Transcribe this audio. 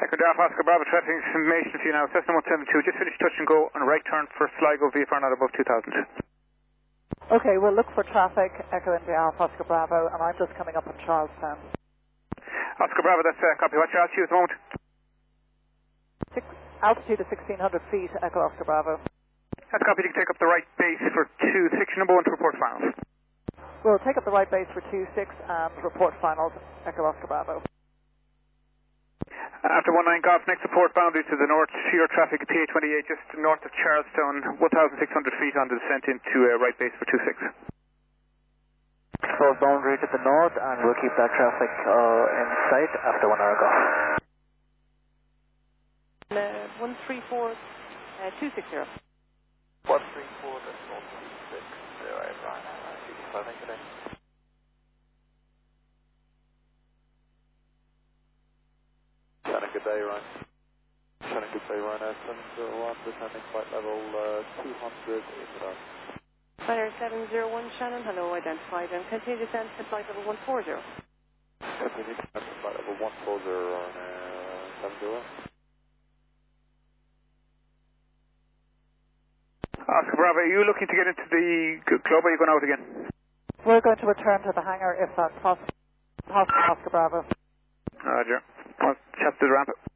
Second Alpha Oscar Bravo, traffic information for you now. Cessna 172, just finished touch and go on right turn for Sligo, VFR not above 2000. Okay, we'll look for traffic, Echo India Alpha Oscar Bravo, and I'm just coming up in Charlestown. Oscar Bravo, that's copy. What's your altitude at the moment? Altitude of 1600 feet, Echo Oscar Bravo. That's copy. You can take up the right base for 26, number 1 to report finals. We'll take up the right base for 26 and report finals, Echo Oscar Bravo. After 19 golf, next support boundary to the north, sheer traffic PA28 just north of Charlestown, 1,600 feet on the descent into right base for 26. Support boundary to the north, and we'll keep that traffic in sight after 1 hour golf. 134, 260. 134, that's north 260, right, 85 today. Good day, Ryan. Good day, Ryan. 701, descending flight level 200 inbound. Fire 701, Shannon, hello, identified, and continue descent to flight level 140. Continue descent to flight level 140 on 70. Oscar Bravo, are you looking to get into the club, or are you going out again? We're going to return to the hangar if that's possible. Oscar Bravo. Roger. I'll chat to the ramp.